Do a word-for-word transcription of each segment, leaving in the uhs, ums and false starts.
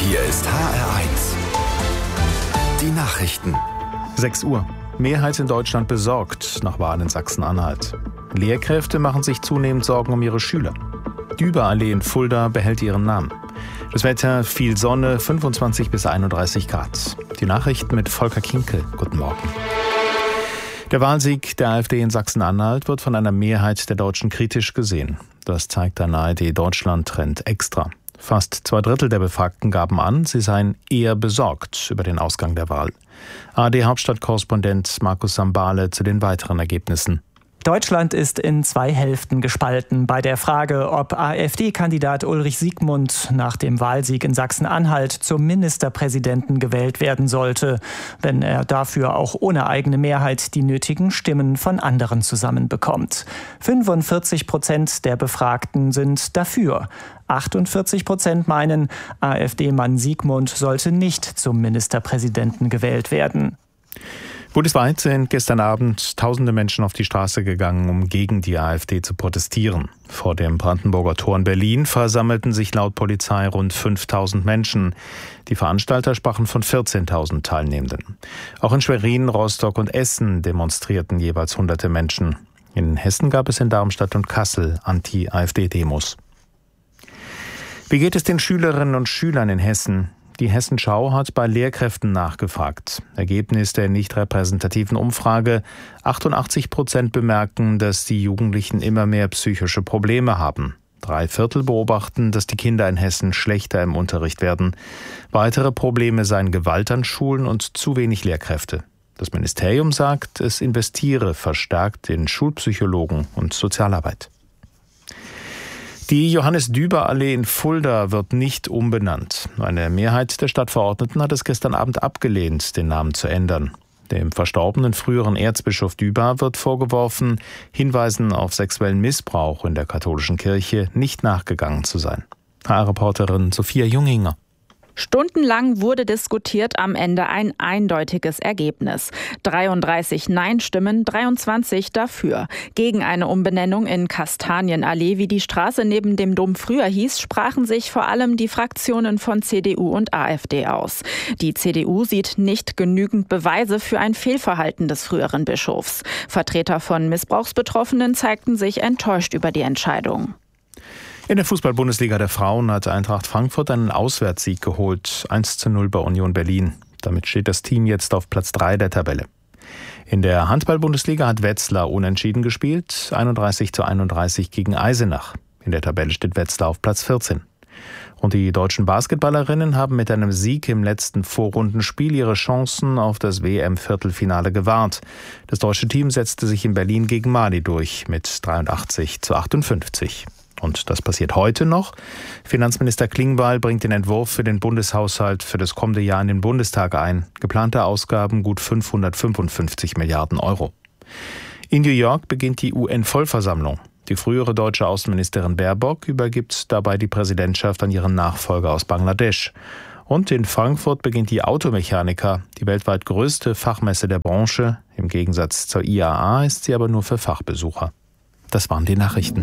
Hier ist H R eins. Die Nachrichten. sechs Uhr. Mehrheit in Deutschland besorgt nach Wahlen in Sachsen-Anhalt. Lehrkräfte machen sich zunehmend Sorgen um ihre Schüler. Düberallee in Fulda behält ihren Namen. Das Wetter, viel Sonne, fünfundzwanzig bis einunddreißig Grad. Die Nachrichten mit Volker Kinkel. Guten Morgen. Der Wahlsieg der AfD in Sachsen-Anhalt wird von einer Mehrheit der Deutschen kritisch gesehen. Das zeigt ein A R D-Deutschland-Trend extra. Fast zwei Drittel der Befragten gaben an, sie seien eher besorgt über den Ausgang der Wahl. A R D-Hauptstadtkorrespondent Markus Sambale zu den weiteren Ergebnissen. Deutschland ist in zwei Hälften gespalten bei der Frage, ob AfD-Kandidat Ulrich Siegmund nach dem Wahlsieg in Sachsen-Anhalt zum Ministerpräsidenten gewählt werden sollte, wenn er dafür auch ohne eigene Mehrheit die nötigen Stimmen von anderen zusammenbekommt. fünfundvierzig Prozent der Befragten sind dafür. achtundvierzig Prozent meinen, AfD-Mann Siegmund sollte nicht zum Ministerpräsidenten gewählt werden. Bundesweit sind gestern Abend tausende Menschen auf die Straße gegangen, um gegen die AfD zu protestieren. Vor dem Brandenburger Tor in Berlin versammelten sich laut Polizei rund fünftausend Menschen. Die Veranstalter sprachen von vierzehntausend Teilnehmenden. Auch in Schwerin, Rostock und Essen demonstrierten jeweils hunderte Menschen. In Hessen gab es in Darmstadt und Kassel Anti-AfD-Demos. Wie geht es den Schülerinnen und Schülern in Hessen? Die Hessenschau hat bei Lehrkräften nachgefragt. Ergebnis der nicht repräsentativen Umfrage: achtundachtzig Prozent bemerken, dass die Jugendlichen immer mehr psychische Probleme haben. Drei Viertel beobachten, dass die Kinder in Hessen schlechter im Unterricht werden. Weitere Probleme seien Gewalt an Schulen und zu wenig Lehrkräfte. Das Ministerium sagt, es investiere verstärkt in Schulpsychologen und Sozialarbeit. Die Johannes-Düber-Allee in Fulda wird nicht umbenannt. Eine Mehrheit der Stadtverordneten hat es gestern Abend abgelehnt, den Namen zu ändern. Dem verstorbenen früheren Erzbischof Düber wird vorgeworfen, Hinweisen auf sexuellen Missbrauch in der katholischen Kirche nicht nachgegangen zu sein. H R-Reporterin Sophia Junginger. Stundenlang wurde diskutiert, am Ende ein eindeutiges Ergebnis. dreiunddreißig Nein-Stimmen, dreiundzwanzig dafür. Gegen eine Umbenennung in Kastanienallee, wie die Straße neben dem Dom früher hieß, sprachen sich vor allem die Fraktionen von C D U und AfD aus. Die C D U sieht nicht genügend Beweise für ein Fehlverhalten des früheren Bischofs. Vertreter von Missbrauchsbetroffenen zeigten sich enttäuscht über die Entscheidung. In der Fußball-Bundesliga der Frauen hat Eintracht Frankfurt einen Auswärtssieg geholt, eins zu null bei Union Berlin. Damit steht das Team jetzt auf Platz drei der Tabelle. In der Handball-Bundesliga hat Wetzlar unentschieden gespielt, einunddreißig zu einunddreißig gegen Eisenach. In der Tabelle steht Wetzlar auf Platz vierzehn. Und die deutschen Basketballerinnen haben mit einem Sieg im letzten Vorrundenspiel ihre Chancen auf das W M-Viertelfinale gewahrt. Das deutsche Team setzte sich in Berlin gegen Mali durch mit dreiundachtzig zu achtundfünfzig. Und das passiert heute noch. Finanzminister Klingbeil bringt den Entwurf für den Bundeshaushalt für das kommende Jahr in den Bundestag ein. Geplante Ausgaben gut fünfhundertfünfundfünfzig Milliarden Euro. In New York beginnt die U N-Vollversammlung. Die frühere deutsche Außenministerin Baerbock übergibt dabei die Präsidentschaft an ihren Nachfolger aus Bangladesch. Und in Frankfurt beginnt die Automechanika, die weltweit größte Fachmesse der Branche. Im Gegensatz zur I A A ist sie aber nur für Fachbesucher. Das waren die Nachrichten.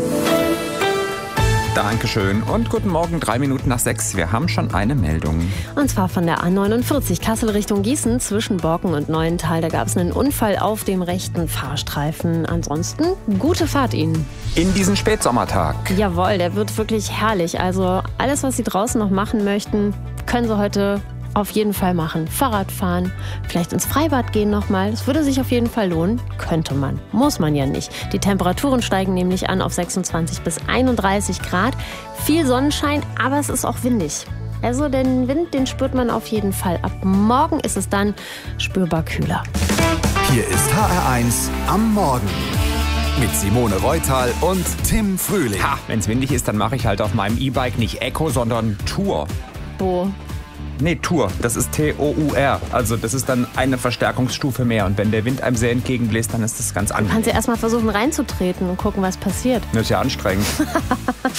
Dankeschön und guten Morgen, drei Minuten nach sechs. Wir haben schon eine Meldung. Und zwar von der A neunundvierzig Kassel Richtung Gießen zwischen Borken und Neuental. Da gab es einen Unfall auf dem rechten Fahrstreifen. Ansonsten gute Fahrt Ihnen. In diesen Spätsommertag. Jawohl, der wird wirklich herrlich. Also alles, was Sie draußen noch machen möchten, können Sie heute auf jeden Fall machen. Fahrrad fahren, vielleicht ins Freibad gehen nochmal. Das würde sich auf jeden Fall lohnen. Könnte man. Muss man ja nicht. Die Temperaturen steigen nämlich an auf sechsundzwanzig bis einunddreißig Grad. Viel Sonnenschein, aber es ist auch windig. Also den Wind, den spürt man auf jeden Fall. Ab morgen ist es dann spürbar kühler. Hier ist H R eins am Morgen. Mit Simone Reutal und Tim Frühling. Ha, wenn es windig ist, dann mache ich halt auf meinem E-Bike nicht Eco, sondern Tour. Wo? Nee, Tour. Das ist T O U R. Also das ist dann eine Verstärkungsstufe mehr. Und wenn der Wind einem sehr entgegenbläst, dann ist das ganz angenehm. Kannst du erst mal versuchen reinzutreten und gucken, was passiert. Das ist ja anstrengend.